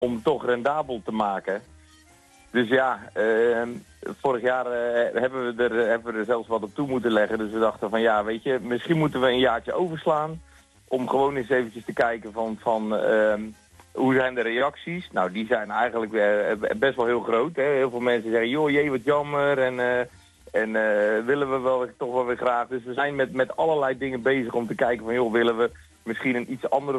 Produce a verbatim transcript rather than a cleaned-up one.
om toch rendabel te maken. Dus ja, uh, vorig jaar uh, hebben, we er, hebben we er zelfs wat op toe moeten leggen. Dus we dachten van ja, weet je, misschien moeten we een jaartje overslaan. Om gewoon eens eventjes te kijken van, van uh, hoe zijn de reacties. Nou, die zijn eigenlijk uh, best wel heel groot. Hè? Heel veel mensen zeggen, joh, jee, wat jammer. En, uh, en uh, willen we wel toch wel weer graag. Dus we zijn met, met allerlei dingen bezig om te kijken van, joh, willen we misschien een iets andere